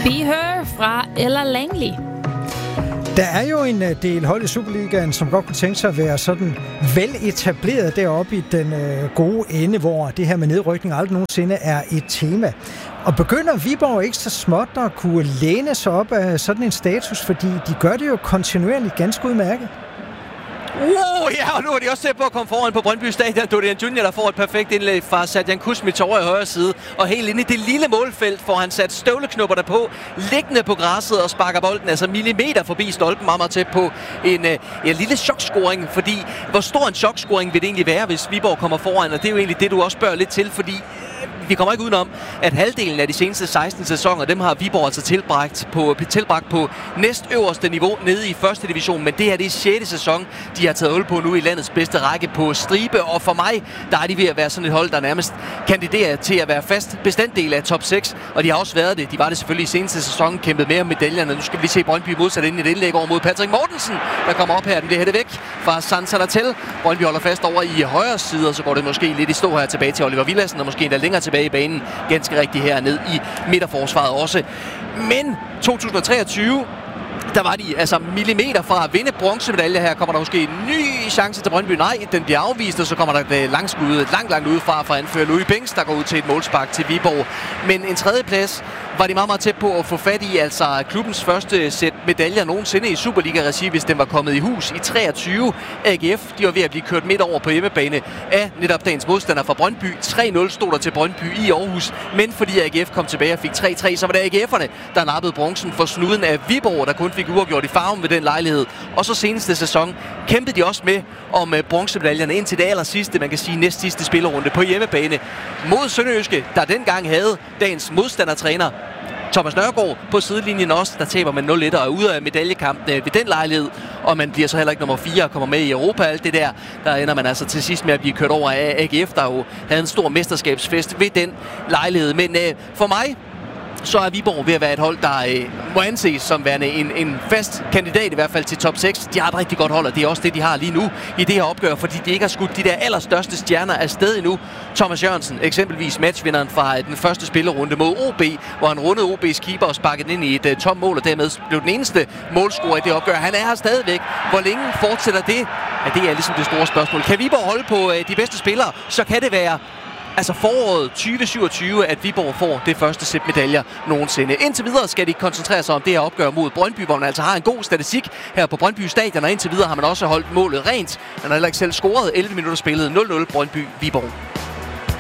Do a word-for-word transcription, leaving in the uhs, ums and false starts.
Be Her fra Ella Langley. Der er jo en del hold i Superligaen, som godt kunne tænke sig at være sådan veletableret deroppe i den øh, gode ende, hvor det her med nedrykning aldrig nogensinde er et tema. Og begynder Viborg ikke så småt at kunne læne sig op af sådan en status, fordi de gør det jo kontinuerligt ganske udmærket. Uh, ja, og nu er de også tæt på at komme foran på Brøndby Stadion. Dorian Junior, der får et perfekt indlæg fra Sadjan Kusmic over i højre side. Og helt inde i det lille målfelt får han sat støvleknupperne på, liggende på græsset og sparker bolden altså millimeter forbi stolpen, meget, meget tæt på en, en lille chokscoring. Fordi hvor stor en chokscoring vil det egentlig være, hvis Viborg kommer foran? Og det er jo egentlig det, du også spørger lidt til, fordi vi kommer ikke udenom, at halvdelen af de seneste seksten sæsoner, dem har Viborg altså tilbragt på, tilbragt på næstøverste niveau nede i første division. Men det her, det er sjette sæson, de har taget hul på nu i landets bedste række på stribe. Og for mig, der er de ved at være sådan et hold, der nærmest kandiderer til at være fast bestanddel af top seks. Og de har også været det. De var det selvfølgelig i seneste sæson, kæmpet mere om medaljerne. Nu skal vi lige se Brøndby modsat ind i et indlæg over mod Patrick Mortensen, der kommer op her. Den bliver hættet væk fra Sansalatel. Brøndby holder fast over i højre side, og så går det måske lidt i stå her tilbage til Oliver Villadsen, og måske endda længere tilbage i banen, ganske rigtigt herned i midterforsvaret også. Men to tusind og treogtyve, der var de altså millimeter fra at vinde bronzemedalje. Her kommer der måske en ny chance til Brøndby. Nej, den bliver afvist, og så kommer der et langskud, langt, langt udefra fra anfører Louis Bings, der går ud til et målspark til Viborg. Men en tredje plads var de meget, meget tæt på at få fat i, altså klubbens første sæt medaljer nogensinde i Superliga-regi, hvis den var kommet i hus i treogtyve. A G F, de var ved at blive kørt midt over på hjemmebane af netop dagens modstander fra Brøndby. tre nul stod der til Brøndby i Aarhus, men fordi A G F kom tilbage og fik tre tre, så var det A G F'erne, der nappede bronzen for snuden af Viborg, der kun fik uafgjort i farven ved den lejlighed. Og så seneste sæson kæmpede de også med om bronzemedaljerne indtil det aller sidste, man kan sige næst sidste spillerunde på hjemmebane mod Sønderjyske, der dengang havde dagens modstandertræner Thomas Nørgaard på sidelinjen også. Der taber man nul et og er ude af medaljekampen ved den lejlighed, og man bliver så heller ikke nummer fire og kommer med i Europa. Alt det der, der ender man altså til sidst med at blive kørt over af A G F, der jo havde en stor mesterskabsfest ved den lejlighed. Men øh, for mig, så er Viborg ved at være et hold, der øh, må anses som værende en, en fast kandidat i hvert fald til top seks. De har et rigtig godt hold, og det er også det, de har lige nu i det her opgør, fordi de ikke har skudt de der allerstørste stjerner afsted endnu. Thomas Jørgensen, eksempelvis matchvinderen fra den første spillerunde mod O B, hvor han rundede O B's keeper og sparkede den ind i et uh, tom mål, og dermed blev den eneste målscorer i det opgør. Han er her stadigvæk. Hvor længe fortsætter det? Ja, det er ligesom det store spørgsmål. Kan Viborg holde på uh, de bedste spillere, så kan det være altså foråret tyve syvogtyve, at Viborg får det første sæt medaljer nogensinde. Indtil videre skal de koncentrere sig om det her opgør mod Brøndby, hvor man altså har en god statistik her på Brøndby Stadion, og indtil videre har man også holdt målet rent. Man har heller ikke selv scoret. elleve minutter spillet nul nul Brøndby Viborg.